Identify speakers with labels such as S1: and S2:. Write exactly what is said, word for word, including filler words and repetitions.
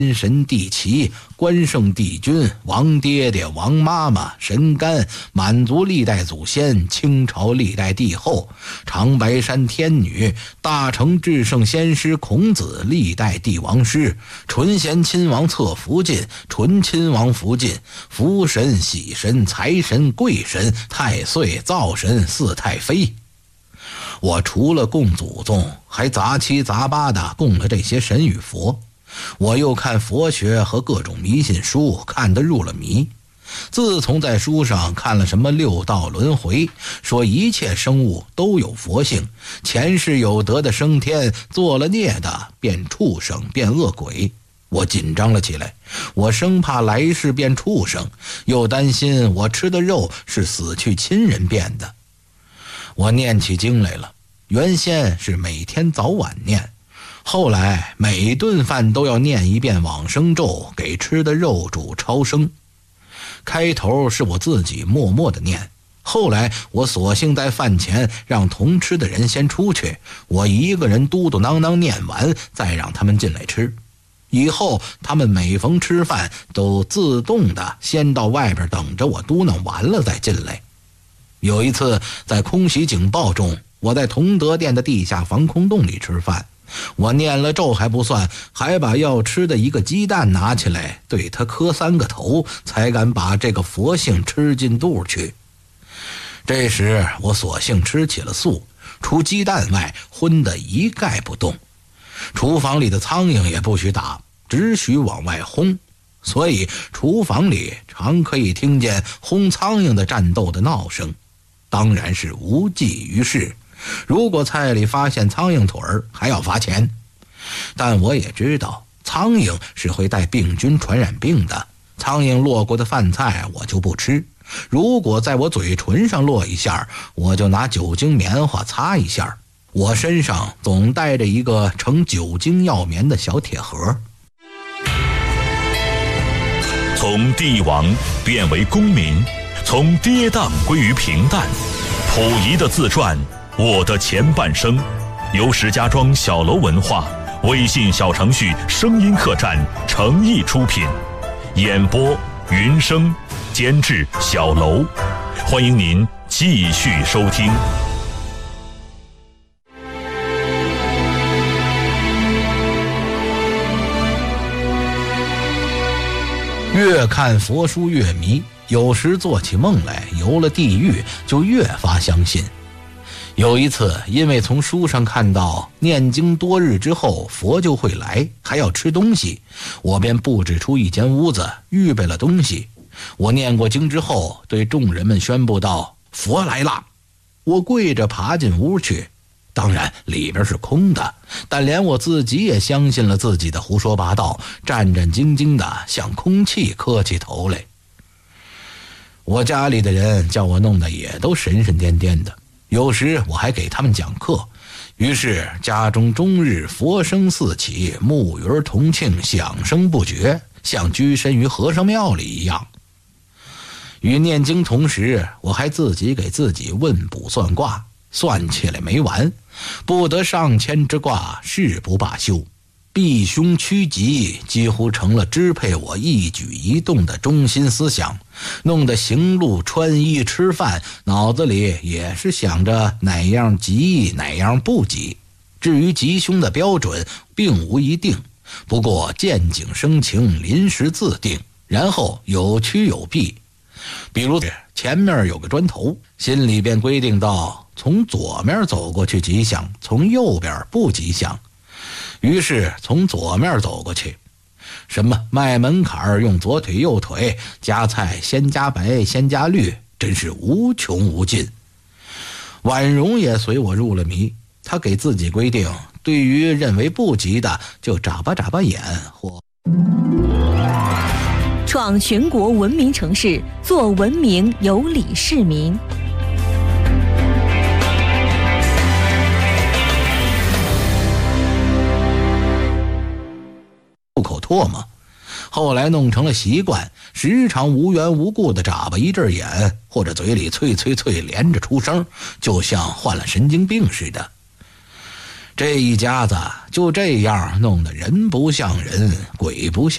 S1: 天神地祇、关圣帝君、王爹爹、王妈妈、神干、满族历代祖先、清朝历代帝后、长白山天女、大成至圣先师孔子历代帝王师、纯贤亲王侧福晋、纯亲王福晋、福神、喜神、财神、贵神、太岁、灶神、四太妃。我除了供祖宗，还杂七杂八的供了这些神与佛。我又看佛学和各种迷信书，看得入了迷。自从在书上看了什么六道轮回，说一切生物都有佛性，前世有德的升天，做了孽的变畜生变恶鬼，我紧张了起来。我生怕来世变畜生，又担心我吃的肉是死去亲人变的。我念起经来了，原先是每天早晚念，后来每顿饭都要念一遍往生咒，给吃的肉主超生。开头是我自己默默的念，后来我索性在饭前让同吃的人先出去，我一个人嘟嘟囔囔念完，再让他们进来吃。以后他们每逢吃饭都自动的先到外边等着我嘟囔完了再进来。有一次在空袭警报中，我在同德殿的地下防空洞里吃饭，我念了咒还不算，还把要吃的一个鸡蛋拿起来对他磕三个头，才敢把这个佛性吃进肚去。这时我索性吃起了素，除鸡蛋外荤的一概不动。厨房里的苍蝇也不许打，只许往外轰，所以厨房里常可以听见轰苍蝇的战斗的闹声，当然是无济于事。如果菜里发现苍蝇腿儿，还要罚钱。但我也知道苍蝇是会带病菌传染病的，苍蝇落过的饭菜我就不吃，如果在我嘴唇上落一下，我就拿酒精棉花擦一下。我身上总带着一个盛酒精药棉的小铁盒。
S2: 从帝王变为公民，从跌宕归于平淡，溥仪的自传《我的前半生》，由石家庄小楼文化微信小程序声音客栈诚意出品，演播云生，监制小楼，欢迎您继续收听。
S1: 越看佛书越迷，有时做起梦来游了地狱，就越发相信。有一次因为从书上看到念经多日之后佛就会来，还要吃东西，我便布置出一间屋子，预备了东西。我念过经之后对众人们宣布道：佛来了。我跪着爬进屋去，当然里边是空的，但连我自己也相信了自己的胡说八道，战战兢兢地向空气磕起头来。我家里的人叫我弄得也都神神颠颠的，有时我还给他们讲课，于是家中终日佛声四起，木鱼同庆，响声不绝，像居身于和尚庙里一样。与念经同时，我还自己给自己问卜算卦，算起来没完，不得上千之卦，誓不罢休。避凶趋吉几乎成了支配我一举一动的中心思想，弄得行路穿衣吃饭脑子里也是想着哪样吉哪样不吉。至于吉凶的标准并无一定，不过见景生情，临时自定，然后有趋有避。比如前面有个砖头，心里便规定到从左面走过去吉祥，从右边不吉祥，于是从左面走过去。什么迈门槛用左腿右腿，夹菜先加白先加绿，真是无穷无尽。婉容也随我入了迷，他给自己规定，对于认为不吉的就眨巴眨巴眼或
S3: 创全国文明城市，做文明有礼市民。
S1: 吐口唾沫，后来弄成了习惯，时常无缘无故的眨巴一阵眼，或者嘴里啐啐啐连着出声，就像患了神经病似的。这一家子就这样弄得人不像人，鬼不像